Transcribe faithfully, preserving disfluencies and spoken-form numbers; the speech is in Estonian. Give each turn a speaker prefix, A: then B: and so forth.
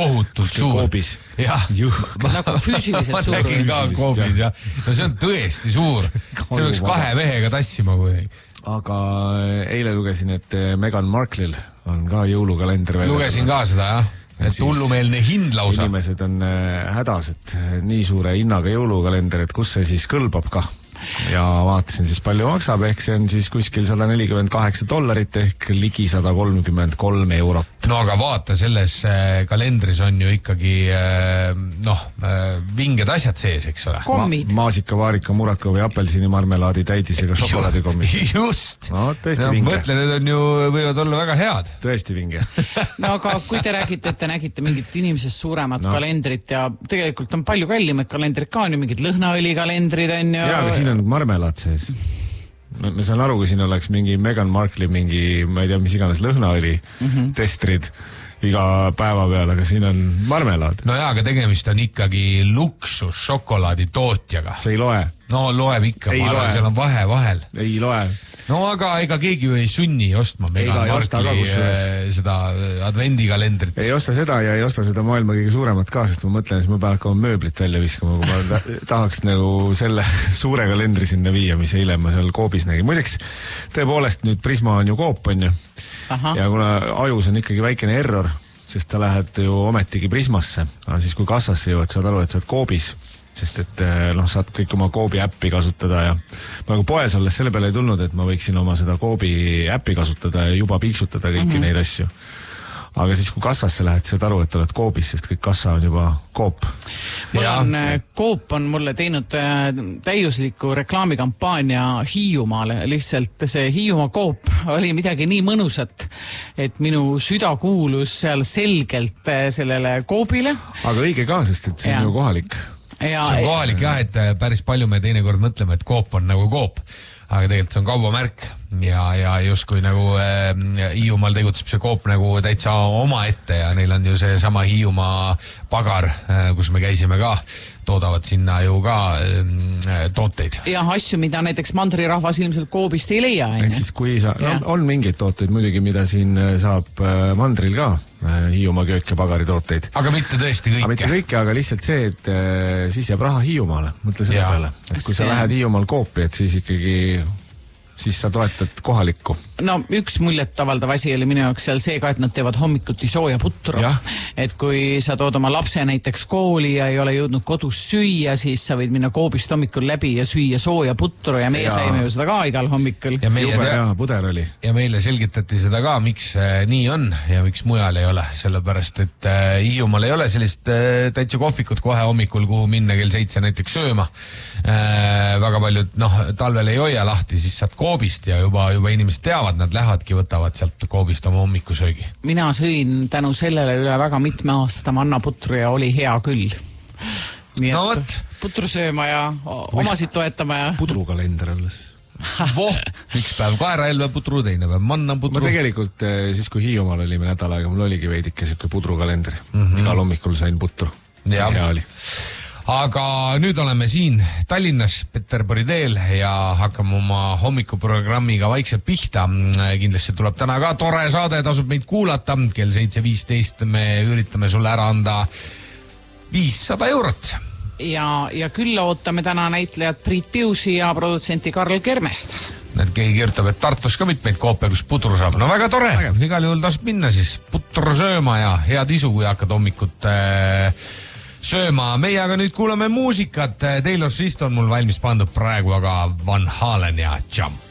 A: tohutult suur.
B: Koobis.
A: Jah.
C: Nagu füüsiliselt suur.
A: Ma nägin ka koobis, jah. No see on tõesti suur. See oleks kahe mehega tassima kui.
B: Aga eile lugesin, et Meghan Markle'il on ka jõulukalender välja.
A: Lugesin ka seda, jah. Et hullumeelne hind lausa.
B: Inimesed on hädas, et nii suure hinnaga jõulukalender, et kus see siis kõlbab ka. Ja vaatasin siis palju maksab, ehk see on siis kuskil sada nelikümmend kaheksa dollarit ehk ligi sada kolmkümmend kolm eurot.
A: No aga vaata, selles kalendris on ju ikkagi noh, vinged asjad sees, eks ole.
C: Kommid.
B: Ma, maasika, vaarika, muraka või apelsini marmelaadi täidisega šokolaadikommid.
A: Just!
B: No, tõesti
A: no,
B: vinge.
A: Mõtle, need on ju, võivad olla väga head.
B: Tõesti vinge.
C: No aga kui te räägite, et te nägite mingit inimesest suuremat no. kalendrit ja tegelikult on palju kallimad kalendrid ka, on ju mingid lõhnaõli kalendrid on ju.
B: Ja, aga siin on marmelaad sees. Me saan aru, kui siin oleks mingi Meghan Markle, mingi, ma ei tea, mis iganes lõhnaõli mm-hmm. testrid iga päeva peal, aga siin on marmelaad.
A: No jaa, aga tegemist on ikkagi luksus šokolaadi tootjaga.
B: See ei loe.
A: No loeb ikka, ma arvan, seal on vahe vahel.
B: Ei loe.
A: No aga ega keegi ju ei sunni ostma Meghan Markle'i seda advendikalendrit.
B: Ei osta seda ja ei osta seda maailma kõige suuremat ka, sest ma mõtlen, et ma pean hakkama mööblit välja viskama, kui ma tahaks nagu selle suure kalendri sinna viia, mis eile ma seal koobis nägin. Muideks, tõepoolest nüüd Prisma on ju koop, on ju. Aha. Ja kuna ajus on ikkagi väikene error, sest sa lähed ju ometigi Prismasse, aga siis kui kassasse jõuad, saad aru, et sa oled koobis. Sest et noh, saad kõik oma Koobi äppi kasutada ja ma nagu poes olles selle peale ei tulnud, et ma võiksin oma seda Koobi äppi kasutada ja juba piiksutada kõiki mm-hmm. neid asju. Aga siis kui kassasse lähed, saad aru, et oled Koobis, sest kõik kassa on juba Koop.
C: Mul on, Koop on mulle teinud täiusliku reklaamikampaania Hiiumaale. Lihtsalt see Hiiumaa Koop oli midagi nii mõnusat, et minu süda kuulus seal selgelt sellele Koobile.
B: Aga õige ka, sest et see on ju kohalik.
A: Ja, see on kohalik jah, et päris palju me teinekord mõtleme, et koop on nagu koop, aga tegelikult see on kaubamärk ja, ja just kui nagu äh, Hiiumaal tegutseb see koop nagu täitsa oma ette ja neil on ju see sama Hiiumaa pagar, äh, kus me käisime ka, toodavad sinna ju ka äh, tooteid.
C: Ja asju, mida näiteks mandrirahvas ilmselt koobist ei leia.
B: Ehk siis kui sa, no, on mingeid tooteid muidugi, mida siin saab äh, mandril ka, äh, Hiiumaa köök ja pagari tooteid.
A: Aga mitte tõesti kõike.
B: Aga mitte kõike, aga lihtsalt see, et äh, siis jääb raha Hiiumaale. Mõtle selle ja. peale. Et kui see... sa lähed Hiiumaal koopi, et siis ikkagi siis sa toetad kohalikku.
C: No üks muljet avaldav asi oli minu jaoks seal see ka, et nad teevad hommikuti sooja putru. Et kui sa tood oma lapse näiteks kooli ja ei ole jõudnud kodus süüa, siis sa võid minna koobist hommikul läbi ja süüa sooja putru ja meie ja. saime ju seda ka igal hommikul.
A: Ja, meie
B: Juba, ja, puder oli.
A: ja meile selgitati seda ka, miks äh, nii on ja miks mujal ei ole. Sellepärast, et äh, Hiiumaal ei ole sellist äh, täitsa kohvikut kohe hommikul, kuhu minna kell seitse näiteks sööma. Äh, väga paljud, noh, talvel ei hoia lahti, siis saad koobist ja juba, juba inimesed teavad, nad lähevadki, võtavad sealt koobist oma hommikusöögi. Mina
C: sõin tänu sellele üle väga mitme aasta mannaputru ja oli hea küll. Nii
A: no
C: et
A: võt.
C: Putru sööma ja omasid toetama ja...
B: Pudrukalender alles.
A: Voh, üks päev kaeraelve putru, teine päev mannaputru.
B: Ma tegelikult siis, kui Hiiumaal olime nädal aega, mul oligi veidike siuke pudrukalender. Mm-hmm. Igal hommikul sain putru. Ja. Hea oli. Aga nüüd oleme siin Tallinnas Peterburi teel ja hakkame oma hommikuprogrammiga vaikselt pihta. Kindlasti tuleb täna ka tore saade, tasub meid kuulata. Kell seitse viisteist me üritame sulle ära anda viissada eurot.
C: Ja, ja küll ootame täna näitlejad Priit Piusi ja produtsenti Karl Kermest.
A: Need keegi kirjutab, et Tartus ka mitmeid koope, kus putru saab. No väga tore, igal juhul tasub minna siis putru sööma ja head isu, kui hakkad hommikut äh, sööma. Meie aga nüüd kuulame muusikat. Taylor Swift on mul valmis pandud praegu, aga Van Halen ja Jump.